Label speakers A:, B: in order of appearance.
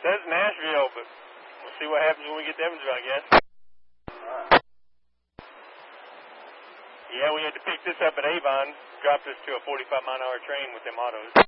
A: says Nashville, but we'll see what happens when we get to Evansville, I guess. Yeah, we had to pick this up at Avon, dropped us to a 45-mile-an-hour train with them autos.